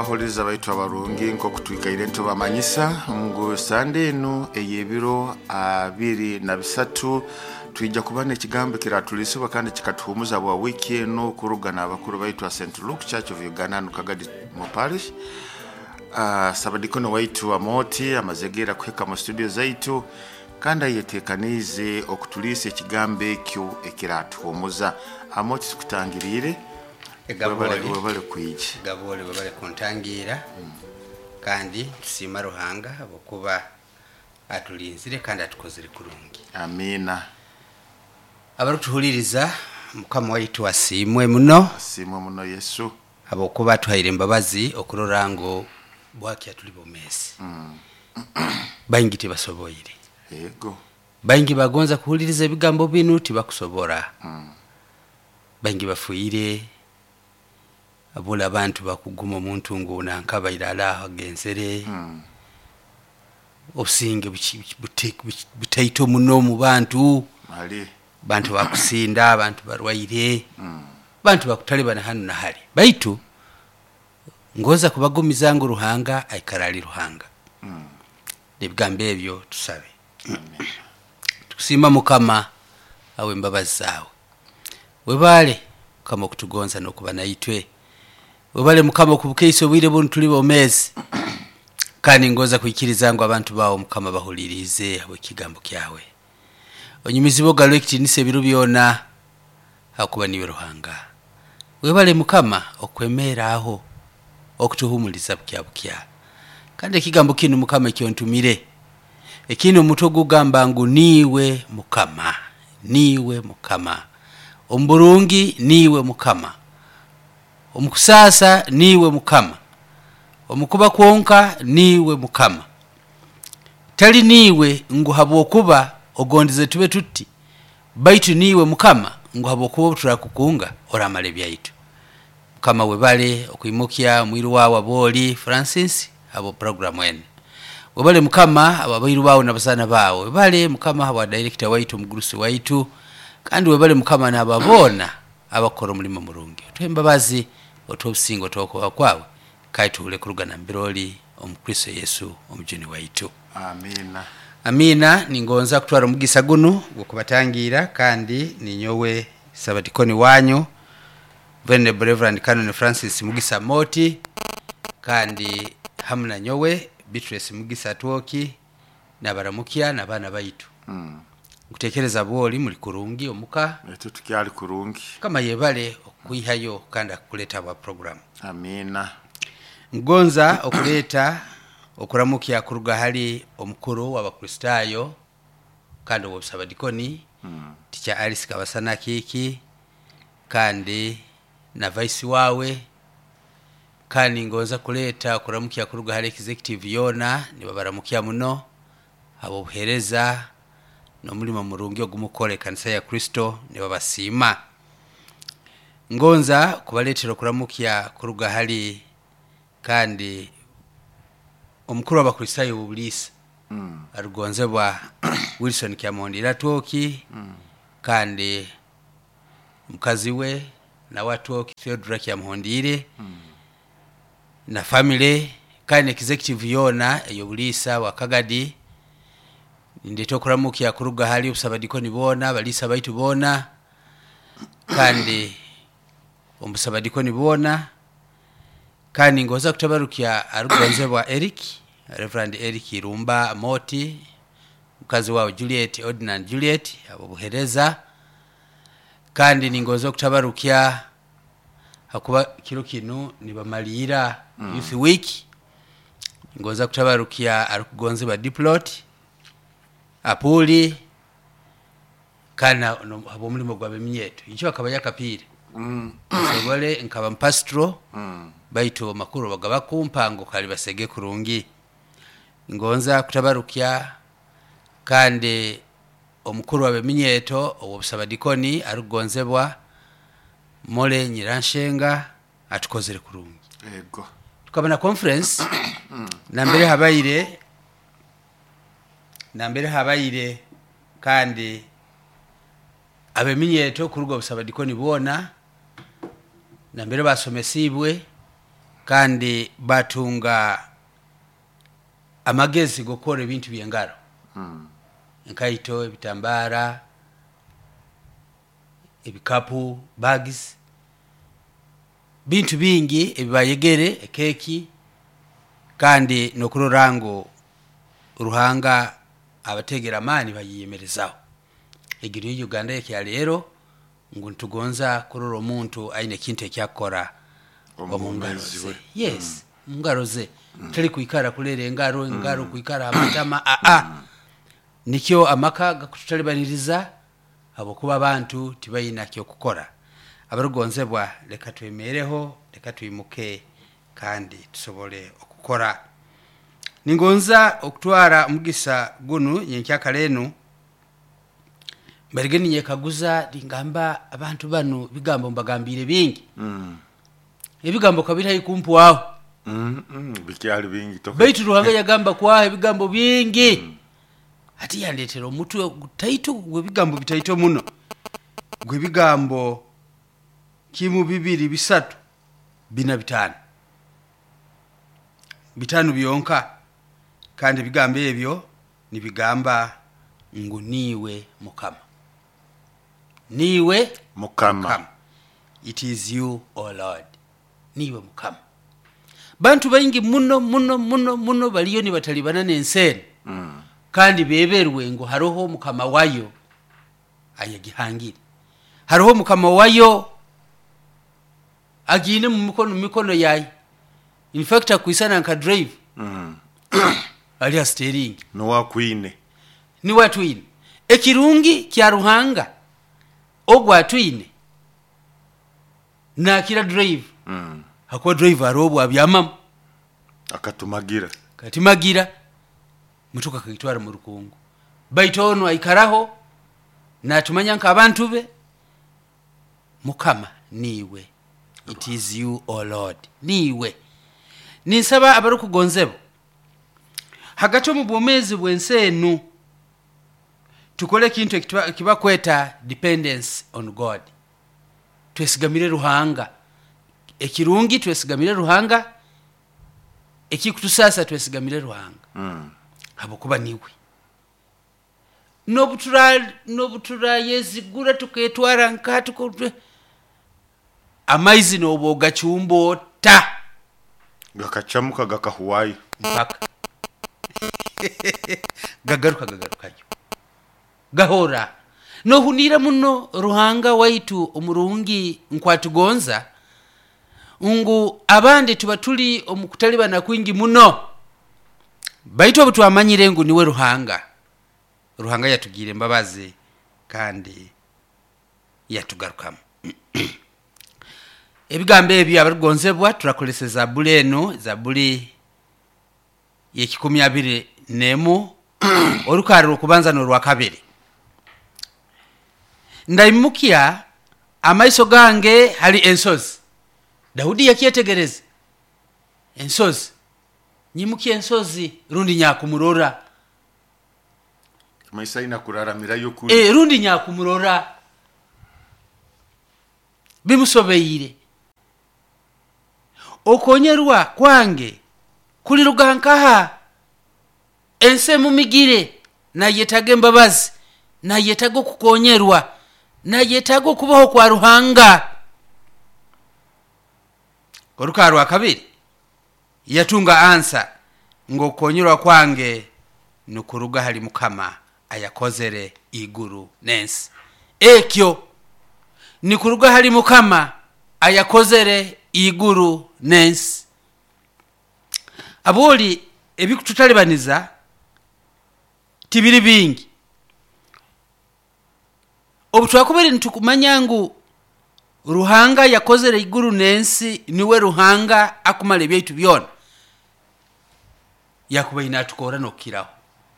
abahuriza baitu abarungi nko kutwikaire ntubamanyisa ngu Sunday eno eyebiro 23 twijja kubana ekigambo kiratulisuba kandi kikatuhumuza bwa wiki eno kurugana abakuru baitu a St Luke Church of Uganda Nukagadi mu parish. Sabadikono waitu Amoti amazegera kweka mu studio zaitu kandi yetekanize okutulisa ekigambo ekyo ekiratuhumuza. Amoti tukutangirire wabale kwiji gabole wabale kuntangira kandi tusima Ruhanga abokuba atulinzire kandi atukozere kurungi. Amina. Abarutuhuliriza mukama waitu asimwe muno Yesu abokuba atuhaire embabazi okurorango bwaki atulibomesi. Bayingi tebasoboyire. Yego. Bayingi bagonza kuhuliriza ebigambo binu tibakusobora. Bayingi bafuire abula abantu bakuguma omuntu nguna nkabaira ala agenzere. Obusinge butaito muno mu bantu. Bantu bakusinda, abantu barwaire. Bantu bakutalibana hanu na hali. Baitu ngoza kubagumizango Ruhanga aikarali Ruhanga. Ebigambo ebyo tusabe. Tukusima mukama awe mbabazi zawe. Webale kama okutugonza nokuba naitwe. Webale mukama okubukeiso obwire bunu tuli bomezi. Kandi ngoza kuikirizango abantu bawo mukama bahulirize abo kigambo kyawe. Onyumizibo galekiti nise biru byona akuba niwe Ruhanga. Webale mukama okwemera aho okutuhumuliza bukya. Kandi kigambo kinu mukama kyontumire. Ekino mutogo gamba ngu niwe mukama. Niwe mukama. Omburungi niwe mukama. Omukusasa niwe mukama. Omukuba kwonka niwe mukama. Tali niwe ngu habwokuba ogondize tube tutti. Baitu niwe mukama ngu habwokuba turakukunga oramale byaitu. Mukama webale okuimukya mwiru wawa boli Francis abo program wene. Webale mukama ababiru bawo nabasana bawo. Webale mukama aba director waitu mugurusi waitu. Kandi webale mukama nababona abakora mulimo murungi. Twembabazi otobusingo toko kwawe. Kaituule kurugana mbiroli omukristo Yesu omujuni waitu. Amina. Amina. Ningonza kutwara mugisa gunu gukubatangira kandi ninyowe sabadikoni wanyu Venerable Reverend Canon Francis Mugisa Moti kandi hamna nyowe Beatrice Mugisa Twoki nabaramukia nabana baitu. Gutekereza bwoli muri kurungi omuka etu tukyali kurungi kama yebale okuihayo kandi akuleta wa program. Amina. Ngonza okuleta okuramukia kuruga hali omukuru w'abakristayo kandi w'obusabadikoni ticha Alice Kabasana kiki kandi na vice wawe kandi ngoza kuleta kuramukia kuruga hali executive yona nibabaramukia muno abo buhereza no mulimo murungi ogumukole kanisa ya Kristo nibabasima. Ngonza kubaletera kuramukia kuruga hali kandi omukuru w'abakristayo ubulisa arugonzebwa Wilson Kyamondi Latoki kandi mukazi we na watu Theodora Kyamhondire na family kandi executive yona eyobulisa wa Kagadi ndeto kuramukia kuruga hali ubusabadikoni bona balisa baitu bona kandi omusabadikoni bona kandi ngoza kutabarukia arugonzebwa Eric Reverend Eric Irumba Moti mukazi wao Juliet Ordinary Juliet abo buhereza kandi ningoza kutabarukia hakuba kiro kinu nibamalira youth week ngoza kutabarukia arugonzebwa Diplot Apuli kana abo mulimo gwabe mnyeto icho akaba yakapire sobole nkaba mpastro baitu makuru bagaba kumpango kali basege kurungi. Ngonza kutabarukia kandi omukuru wabe minyeto obusabadikoni arugonzebwa Mole Nyiranshenga atukozere kurungi. Yego. Tukabana conference nambere habayire kandi abe minyeto kuruga obusabadikoni bona nambere basomesibwe kandi batunga amagezi gokora ebintu byengaro enkaito ebitambara ebikapu bags bintu bingi ebibayegere ekeki kandi nokurorango ruhanga abategera mani bayiyemerezaho egiri Uganda ekyalero ngo ntugonza kurora omuntu aine kintu ekyakora omungaroze yes mungaroze tali kuikara kulere engaro kuikara amatama nikyo amaka gakutalibaniriza abo kuba abantu tibayina kyo kukora abarugonzebwa leka twemereho leka twimuke kandi tusobole okukora ningonza okutwara mugisa gunu nyenkyakaleenu mbarigeni nyekaguza lingamba abantu bano bigambo mbagambire bingi ebigambo kabira ikumpu aho bikyali bingi toka baitu ruhanga yagamba kwa ebigambo bingi ati yandetera omutu taito gwe bigambo bitaito muno gwe bigambo kimu 2 3 4 5 byonka kandi bigambo ebyo nibigamba ngo niwe mukama niwe mukama it is you o Lord niwe mukama bantu bayingi muno baliyo ni batalibana n'ensene kandi beberwe ngo haroho mukama wayo ayagihangire haroho mukama wayo agine mu mikono yayi in fact akwisana nka drive ali steering no wakwine ni watwine ekirungi kya ruhanga ogwa twine na kila drive hakwa driver robo abyamam akatumagira katimagira mutuka kagitwara mu rukungu baitono aikaraho na tumanya nka abantu be mukama niwe it is you o Lord niwe ninsaba abarukugonzebo hagato mu bwomezi bwensenu tukole kintu kiba kweta dependence on God twesigamire ruhanga ekirungi twesigamire ruhanga ekikutusasa twesigamire ruhanga abo kuba niwe nobutura yezigura tuketwara nkatu ko amaizi noboga chumbo ta gakachamuka gakahuwayi mpaka gagaruka gahora no hunira muno ruhanga waitu omurungi nkwatugonza ungu abande tubatuli omukutaliba na kwingi muno baito obutu amanyire ngu niwe ruhanga yatugire mbabazi kandi yatugarukamu ebigambo ebyo abarugonzebwa turakoleseza zabuli ye 12 olukaro okubanza n'olwakabiri ndaimukia amaiso gange hali ensozi Daudi yakietegereze ensozi nyimukia ensozi rundi nyakumurora maisa ina kuraramira yokuri rundi nyakumurora bimusobeire okonyerwa kwange kuli rugankaha ense mumigire na yetage mbabazi na yetago kukonyerwa na yetago kubaho kwa ruhanga korukaro akabiri yatunga ansa ngo konyerwa kwange nukuruga hali mukama ayakozere iguru nensi ekyo nikuruga hali mukama ayakozere iguru nensi aboli ebikututalibaniza tibiri bingi obutwakubiri ntukumanyangu ruhanga yakozere iguru nensi niwe ruhanga akumala ebyaitu byona yakuba inatukora nokiraho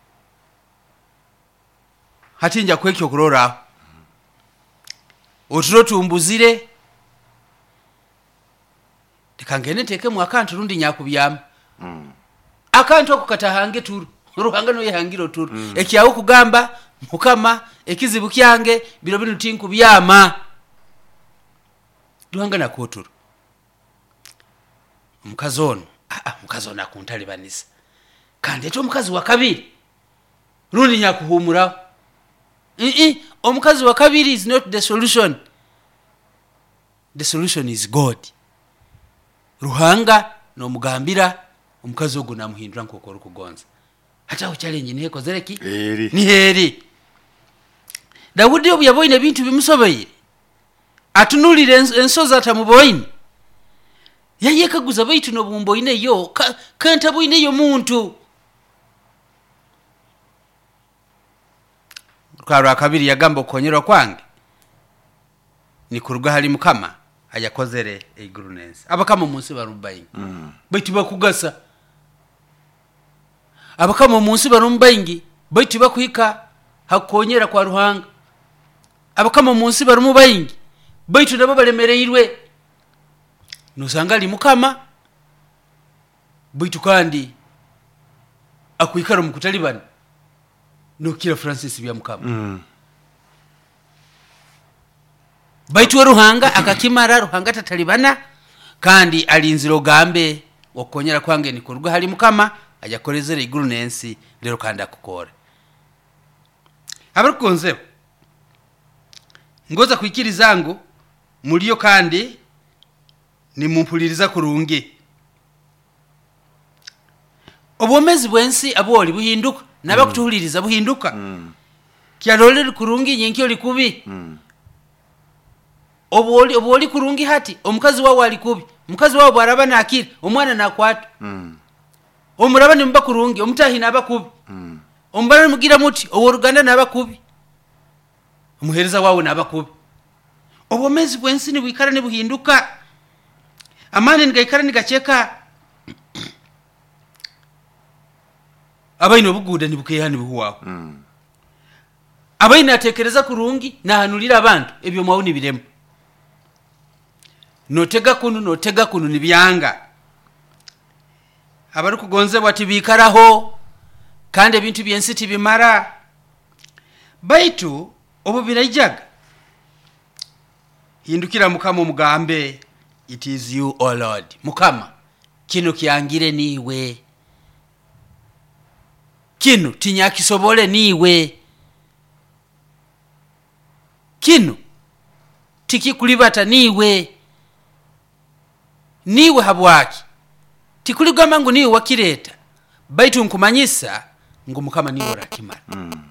hatinja kwekyo kurora oturo tumbuzire tekangene teke mu akantu rundi nyakubyama akantu okukatahange turu ruhanga no yehangiro turu ekyawo kugamba mukama ekizibu kyange biro binu tinku byama ruhanga nakoturu omukazi ono akuntalibanisa kandi ate omukazi wa kabiri rundi nyakuhumuraho. Omukazi wa kabiri is not the solution. The solution is God. Ruhanga n'omugambira omukazi ogwo namuhindura nk'okora okugonza. Hata aho challenge nihe kozereki ni heri. Dawudi obu yaboine ebintu bimusoboire atunulire ensozi atamuboine yayekaguza baitu n'obumboine yo kanta boine yo muntu. Rukara kabiri yagamba okonyerwa kwange ni kuruga hali mukama ayakozere eiguru nensi. Abakama munsi barumbayingi baitu bakugasa. Abakama munsi barumbayingi baitu bakuhika hakonyera kwa Ruhanga. Abakama munsi barumubayingi baitu nabo balemereirwe nusanga ali mukama baitu kandi akuikara mukutalibana nokira Francis bya mukama. Baitu Ruhanga akakimara Ruhanga tatalibana kandi alinziro gambe okonyera kwange ni kuruga hali mukama ajakolezera iguru nensi lero kandi akukore. Abarukonze ngoza kwikiriza ngo muliyo kandi ni mumpuliriza kurungi. Obwomezi bwensi aboli buhinduka nabakutuhuliriza buhinduka. Kyalolere kurungi nyenkyo likubi. Obwoli kurungi hati omukazi wawe ali kubi. Omukazi wawe bwaraba nakiri omwana nakwata. Omuraba ni mba kurungi omutahi naba kubi. Ombara mugira muti oworuganda naba kubi. Omuhereza wawe naba kubi. Obwomezi bwensi ni bwikara ni buhinduka. Amani ngayikara ni gacheka. Abaino buguda ni bukeyani buhuwaho. Abaino atekereza kurungi na hanulira abantu ebyo mwauni biremu. Notega kunu ni byanga. Abaru kugonze bati bikaraho kandi ebintu byensi tibimara. Baitu obo birajaga. Hindukira mukama mugambe it is you o Lord. Mukama kino kiangire niwe. Kino tinyakisobole niwe. Kino tikikulibata niwe. Niwe habwaki. Tikuligamba ngo niwe wakireta. Baitu nkumanyisa ngo mukama niwe orakimara.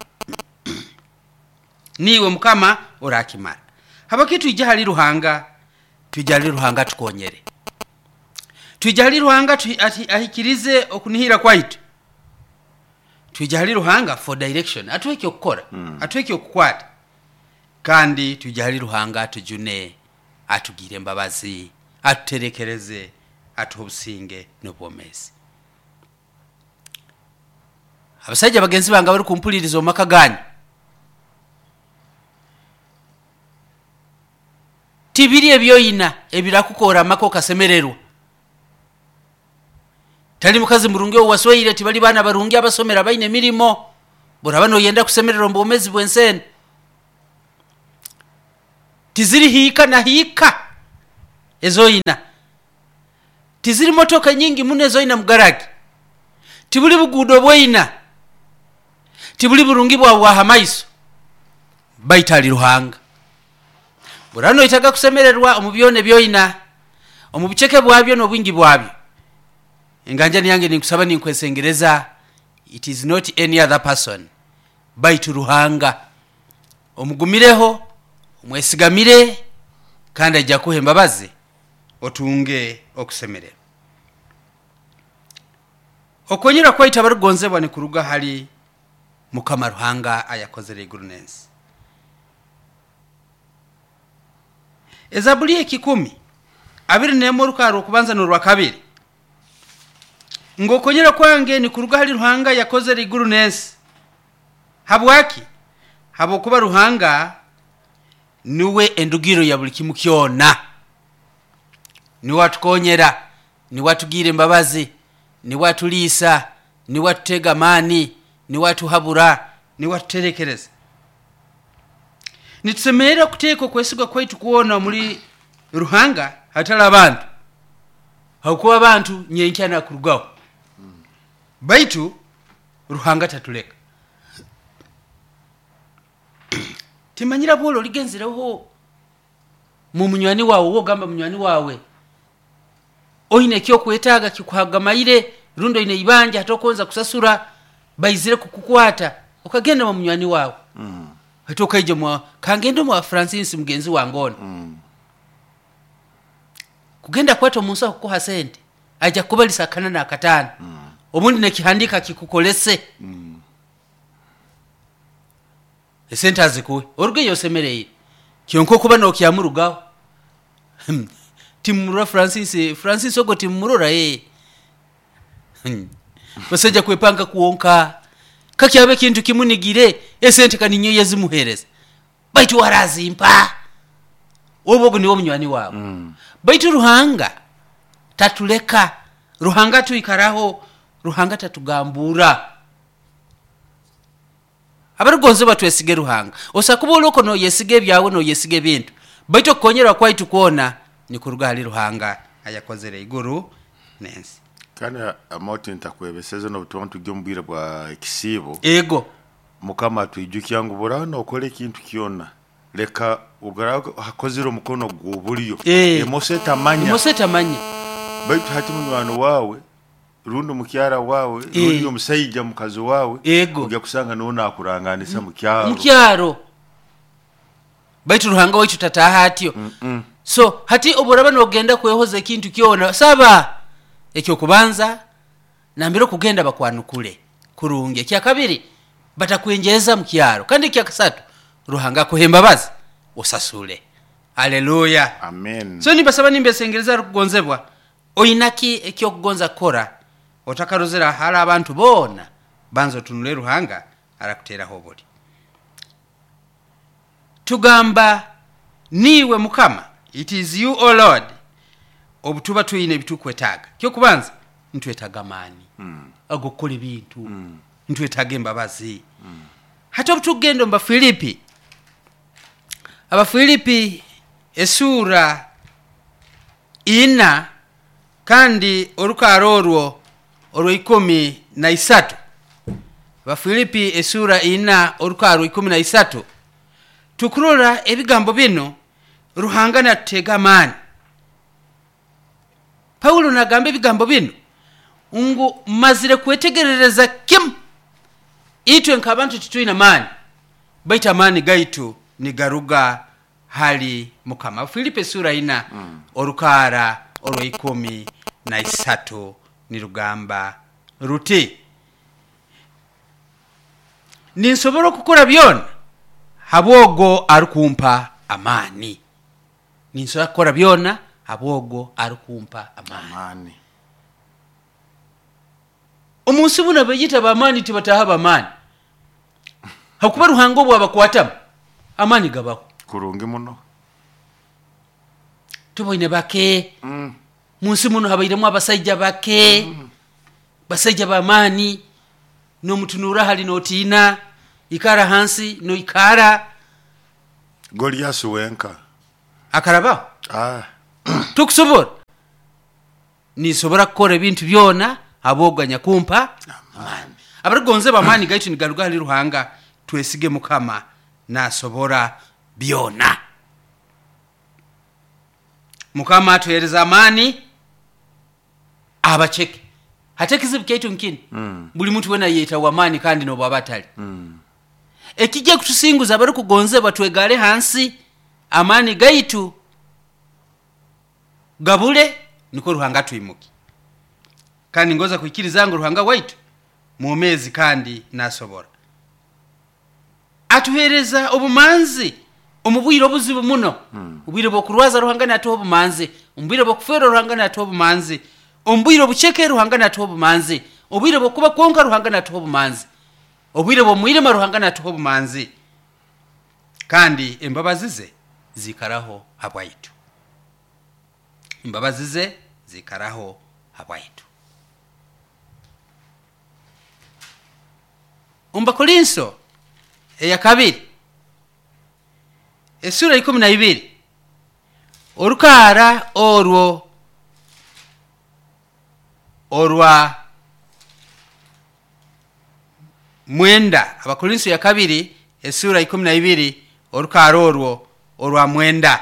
Niwe mukama orakimara. Habakitu ijahali Ruhanga tujali Ruhanga tukonyere. Tujali Ruhanga ahikirize okunihira kwaitu. Tujali Ruhanga for direction. Atuweke okukora. Atuweke okukwata. Kandi tujali Ruhanga tujune atugire mbabazi. Atuterekereze atubusinge n'obwomezi. Abasajja bagenzi banga bari kumpuliriza omaka ganyu. Tibiri ebyoyina ebirakukora mako kasemererwa. Tali mukazi murungi owasweyire tibali bana barungi abasomera baine mirimo. Borabano yenda kusemererwa mbomezi bwensene. Tiziri hika na hika ezoyina. Tiziri motoka nyingi mune ezoyina mugaragi. Tibuli bugudo bwoyina. Tibuli burungi bwa hamaiso. Baitali Ruhanga. Burano itaga kusemererwa omubyone byoyina. Omubucheke bwabyo n'obwingi bwabyo. Enganja yange nikusaba ninkwesengereza it is not any other person. Baitu Ruhanga. Omugumireho, omwesigamire kandi ajja kuhemba baze otunge okusemerera. Okonyera kwaita barugonzebwa ni kuruga hali mukama Ruhanga ayakozere iguru nensi. Ezabuli 10 abiri nemoruka okubanza n'orwa kabiri. Ngokonyera kwange ni kuruga hali Ruhanga yakozere iguru nensi. Habwaki habokuba Ruhanga niwe endugiro ya buli kimu kyona. Ni watukonyera, ni watugire mbabazi, ni watulisa, ni watutega mani, ni watuhabura, ni watuterekereza. Nitusemera kuteko kwesigwa kwaitu kuona muri Ruhanga hatala abantu. hakuba abantu nyenkya nakurugaho baitu ruhanga tatuleka timanyira bwolo ligenzireho mu munywani wawe wogamba munywani wawe oyine kyo kwetaaga kikuhagamayire rundo ine ibanja hatokonza kusasura bayizire kukukwata ukagenda mu munywani wawe hatoka ije mwa kangendo mwa Francis mugenzi wangona kugenda kwato munsa kukuha sente aja kubalisa kana na katana obundi nekihandika kikukolese esente azikuwe oruge yosemereye kyonko kuba no kyamurugaho timura Francis ogo timurora baseja kwepanga kuonka kakyabe kintu kimunigire esente kaninyo yazimuhereza baitu warazimpa obogo niwo munywani wawe baitu ruhanga tatuleka ruhanga tuikaraho ruhanga tatugambura abarugonze batwesige ruhanga osakuba oloko no yesige byawe no yesige bintu baitu konyera kwaitu kuona ni kurugali ruhanga ayakozere iguru nensi kana amoti ntakwebeseze no butonto gyombwira bwa ekisibo ego mukama twijukya ngo burana okole ikintu kiona leka ugara hakozero mukono gubuliyo emoseta manya baitu hati munwana wawe rundo mukyara wawe rundo musayija mukazi wawe ujya kusanga nona akuranganisa mukyaro baitu ruhanga waitu tataha atyo so hati oboraba no genda kwehoza ikintu kiona saba ekyo kubanza nambiro kugenda bakwanukule kurunge kya kabiri batakwenjeza mukyaro kandi kya kasatu ruhanga kuhemba bazi osasule haleluya amen so nibasaba nimbesengereza rugonzebwa oyinaki ekyo kugonza kora otakarozera hala abantu bona banzo tunule ruhanga arakutera hobodi tugamba niwe mukama it is you o Lord obutuba tuyine bitukwetaga kyo kubanza ntwetaga mani agokole bintu ntwetaga embabazi hata obutugendo mba Filipi Abafilipi esura ina kandi orukarorwo orwo 13 Abafilipi esura ina orukaro 13 tukurora ebigambo bino ruhanga natega mani Paulo nagamba ebigambo bino ngo mazire kwetegerereza kim itwe nkabantu tutuyina mani baita mani gaitu ni garuga hali mukama Filipi sura ina orukara orwo 13 ni rugamba ruti ninsobora kukora byona habwogo arukumpa amani ninsobora kukora byona habwogo arukumpa amani omunsi buna bayita bamani tibataha bamani hakuba ruhango bwa bakwatama amani gabaho kurungi muno tuboine bake munsi muno habairemu abasajja bake basajja bamani no mutunura hali notina ikara hansi no ikara Goliath wenka akaraba tukusobora ni sobora kukora ebintu byona aboganya kumpa amani abarugonze bamani gaitu nigaruga hali ruhanga twesige mukama nasobora byona mukama atuhereza amani abacheke hatekizibu kaitu nkini buli muntu wena yeta wamani kandi no babatali ekije kutusinguza bari kugonze batwegale hansi amani gaitu gabule niko ruhanga tuimuki kandi ngoza kuikiriza ngo ruhanga waitu muomezi kandi nasobora atuhereza obumanzi omubwire obuzibu muno ubwire bokurwaza ruhanga natu obumanzi umbwire bokufera ruhanga natu obumanzi umbwire obucheke ruhanga natu obumanzi ubwire bokuba konka ruhanga natu obumanzi ubwire bomwirema ruhanga natu obumanzi kandi embabazize zikaraho habwaitu imbabazize zikaraho habwaitu Umbakolinso eya kabiri esura 12 orukara orwo orwa mwenda. Abakorinso ya kabiri esura 12 orukaro orwo orwa mwenda.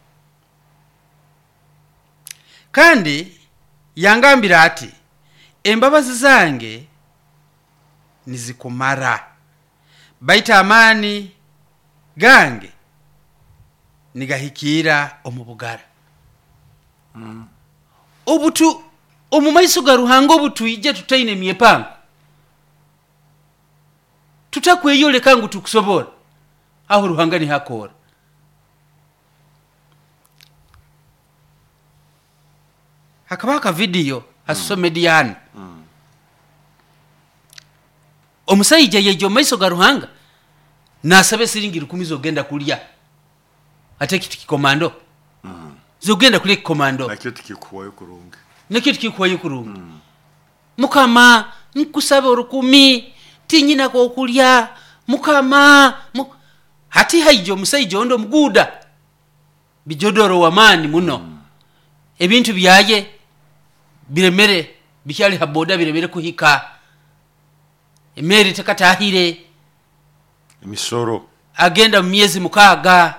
Kandi yangambira ati embabazi zange nizikumara, baita amani gange nigahikira omubugara. Obutu omumaiso ga Ruhanga obutu ije tutaine myepango tutakweyoleka ngu tukusobora aho Ruhanga ni hakora. Hakabaka video asome diana omusayija yejo maiso ga Ruhanga nasabe siringi 10 zogenda kulya ate kitikomando zogenda kulya komando nakyo tikikuwayo kurungi Mukama nkusabe 10 tinyina ko kulya Mukama hati haijo musayija ondo muguda bijodoro wamani muno ebintu byaye biremere bikyali haboda biremere kuhika emeri tekatahire emisoro agenda mu myezi 6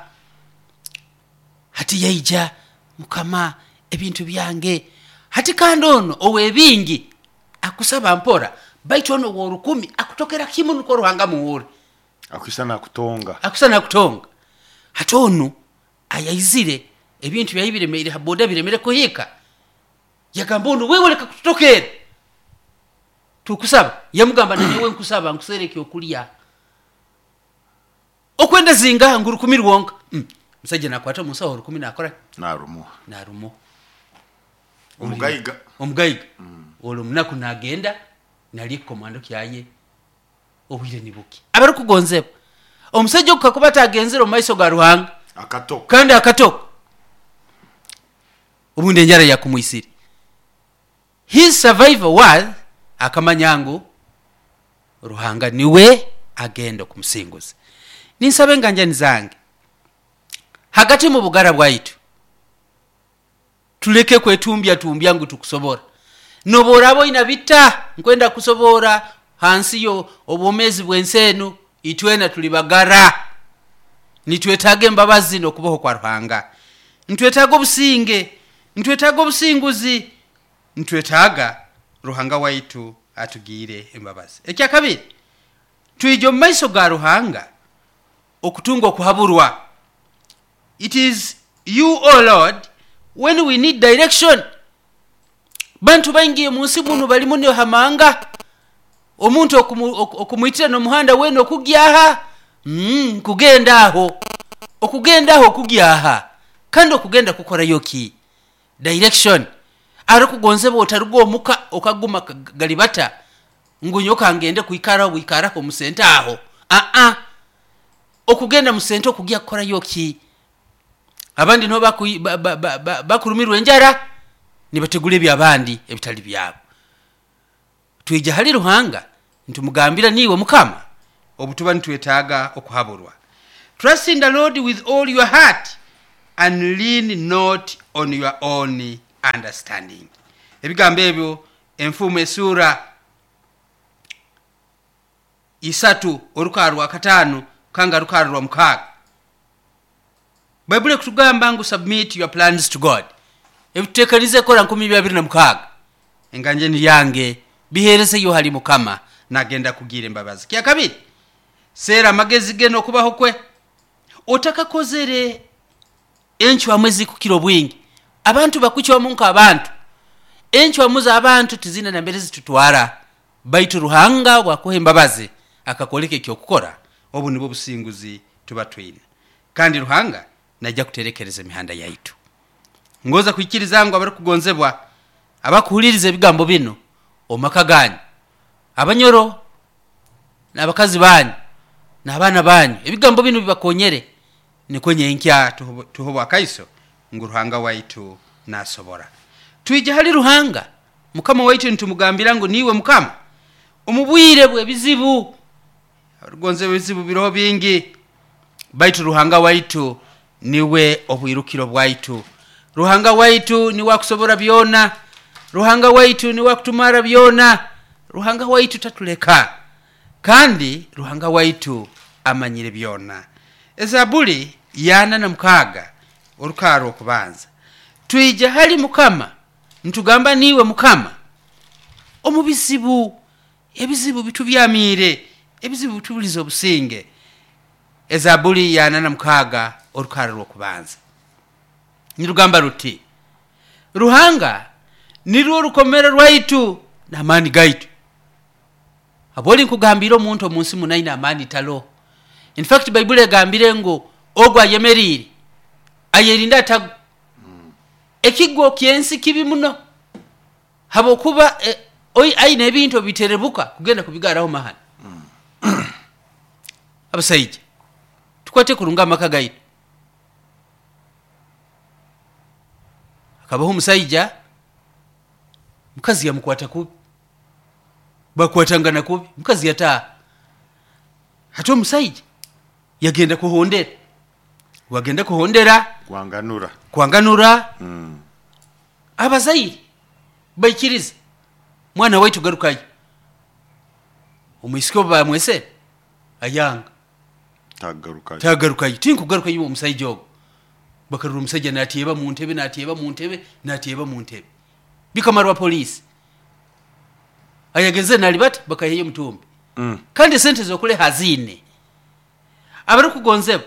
hati yaija Mukama ebintu byange hati kandono owe bingi akusaba mpora baito ono wo 10 akutokera kimu nuko Ruhanga muwuri akusana kutonga hatono ayayizire ebintu byayibiremere haboda biremere kuhika yagambono wewe leka kutokera tukusaba yamugamba nawe nkusaba nkusereke okulya okwenda zinga nguru 10 wonka musajja nakwata musawo 10 nakora narumo omugayiga olo munaku nagenda nali komando kyaye obwire nibuki abari kugonzeba omusajja okukakuba tagenzero maiso ga Ruhanga akatoka obunde njara yakumuisiri. His survival was akamanyangu Ruhanga niwe agenda kumusinguza. Ninsabe nganjani zange hagati mu bugara bwaitu tuleke kwetumbya ngu tukusobora noborabo inabita nkwenda kusobora hansi yo obomezi bwensenu itwena tulibagara nitwetage mbabazi no kuboho kwa Ruhanga ntwetaga obusinguzi ntwetaga Ruhanga waitu atugire embabazi. Ekya kabiri tuijo maiso ga Ruhanga okutunga kuhaburwa. It is you, O Lord, when we need direction. Bantu baingiye munsi muno bali muno hamanga omuntu okumuitira no muhanda weno okugyaha okugendaho kugyaha kandi okugenda kukora yoki direction arakugonzeba otarugo muka okaguma galibata ngunyoka ngende kuikara ko musenta aho okugenda musenta okugya kukora yoki abandi no bakurumirwe njara nibategule byabandi ebitali byabo. Twija hali Ruhanga ntumugambira niwe Mukama obutuba ntwetaga okuhaburwa. Trust in the Lord with all your heart and lean not on your own understanding. Ebigambo ebyo enfumu esura 3 orukarwa 5 kanga rukarwa 6. Bible kutugamba ngu submit your plans to God. Ebitekanize kola 2026 enganje ni yange bihereze yo hali Mukama nagenda kugira embabazi. Kya kabiri sera magezi geno kubaho kwe otakakozere enchu amwezi kukiro bwingi abantu bakuchwa munka abantu enchu amuza abantu tizina na mbere zitutwara baitu Ruhanga wakohe embabazi akakoleke kyo kukora obu nibo businguzi tubatwine kandi Ruhanga najja kuterekereza mihanda yaitu. Ngoza kuikiriza ngo abari kugonzebwa abakuhuliriza ebigambo bino omaka ganyu abanyoro n'abakazi banyu n'abana banyu ebigambo bino bibakonyere nikwenye enkya tuhobwa kaiso ngo Ruhanga waitu nasobora. Twije hali Ruhanga Mukama waitu ntumugambira ngo niwe Mukama omubwire bwe bizibu rugonze bizibu biroho bingi baitu Ruhanga waitu niwe obwirukiro bwaitu. Ruhanga waitu ni wakusobora byona ruhanga waitu ni wakutumara byona, ruhanga waitu tatuleka kandi ruhanga waitu amanyire byona. Ezabuli yana na mukaga olukaro okubanza. Tuija hali mukama ntugamba niwe mukama omubizibu ebizibu bitubyamire ebizibu bitubulizo obusinge. Ezabuli yana na mukaga olukaro okubanza nirugamba ruti ruhanga nirwo rukomera rwaitu na amani gaitu. Aboli nkugambira omuntu omunsi munaina amani talo. In fact Bible egambire ngo ogwa yemeriri ayerinda tagu ekigo kyensi kibi muno habo kuba aina ebintu biterebuka kugenda kubigaraho mahana. Abasaije tukwate kurunga amaka gaitu. Akabaho umusaija mukazi yamukwata kubi bakwatangana kubi mukazi yata hato umusaija yagenda kuhondera wagenda kuhondera kwanganura abazairi baikiriza mwana waitu garukayo umwisiko bamwese ayanga tagarukayo tinkugarukayo umusaija ogo bakarura umusaija natiyeba mu ntebe bikamarwa polisi ayageze nalibata bakayeye mutumbi kandi sente zokule hazine abari kugonzeba.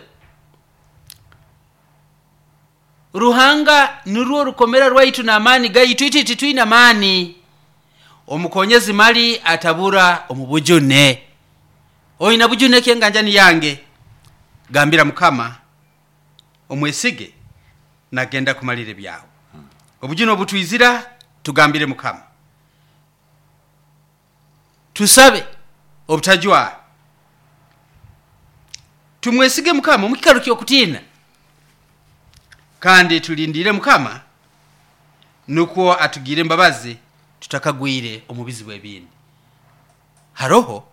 Ruhanga nirwo rukomera rwaitu na amani gaitu iti tuina amani. Omukonyezi mali atabura omubujune oina bujune kenganjani yange gambira mukama omwesige nagenda kumalire byawo. Obujune obutwizira tugambire mukama tusabe obutajwa tumwesige mukama mukikarukiyo kutina kandi tulindire mukama nuko atugire mbabazi tutakagwire omubizi bwebindi. Haroho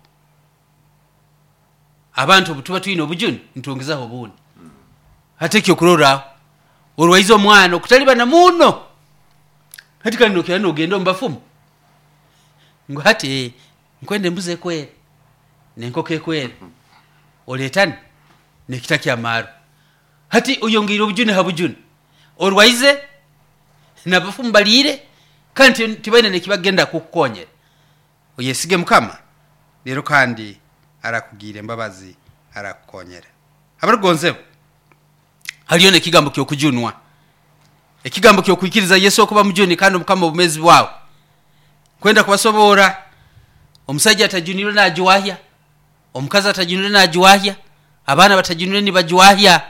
abantu butuba tuyina obujuni ntongeza obundi hateki okurora olwaizo omwana okutaliba na muno hatika nokya nogenda mbafumu ngo hati nkwende mbuze kwere nenkoke kwere oletani nekitaki amaro hati uyongera obujuni habujuni olwaize nabafumu balire kandi tibaine nekibagenda kukukonyera oyesige mukama lero kandi arakugire mbabazi arakukonyera. Abarugonzebo haliyo nekigambo kyokujunwa ekigambo kyokwikiriza Yesu okuba mujuni kandi mukama obumezi bwawo kwenda kubasobora. Omusajja atajunire najuwahya omukazi atajunire najuwahya abana batajunire ni bajuwahya.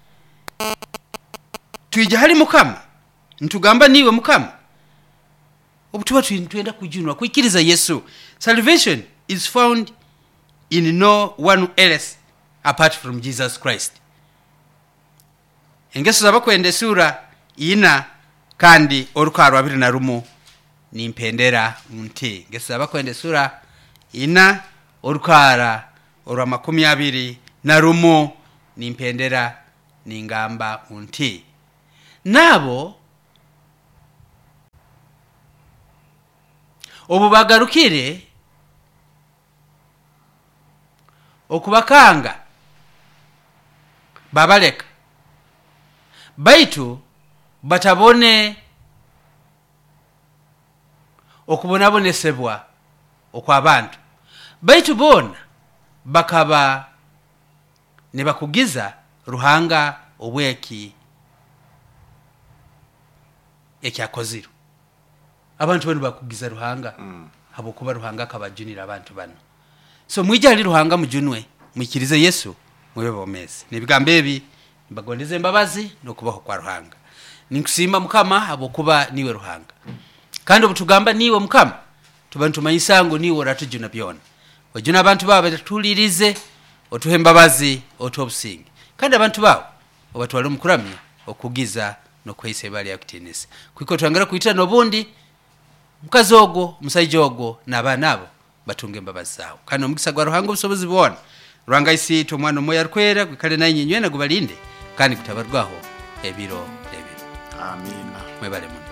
Tuija hali mukama ntugamba niwe mukama obutuba twenda kujunwa kwikiriza Yesu. Salvation is found in no one else apart from Jesus Christ. Engeso zabakwende sura ina kandi olukaro 21 nimpendera munti. Engeso zabakwende sura ina olukara olwa 21 nimpendera ningamba munti. Nabo obubagarukire okubakanga babaleka baitu batabone okubonabonesebwa okwabantu baitu bona bakaba ne bakugiza ruhanga obweki ekyakoziro. Abantu bano bakugiza ruhanga habo kuba ruhanga kabajunira abantu bano. So mwijali ruhanga mujunwe mwikirize Yesu mwebe bomezi nibigambe ebi mbagondeze mbabazi nokubaho kwa ruhanga. Ninkusimba mukama habo kuba niwe ruhanga kandi obutugamba niwe mukama tubantu mayisango niwe ratujuna byona wajuna abantu baba batulirize otuhe mbabazi otobusingi kandi abantu bawo obatwala mukuramya okugiza nokwese bali akutinisa kwiko twangara kuita nobundi mukazogo musaijogo nabanabo batunge mbabazi zawo kandi omugisa gwa ruhanga obusobozi bwona rwanga isi to mwana moya rkwera kwikale nayi nyenywe na gubalinde kandi kutabarwaho ebiro. Amina. Mwebale.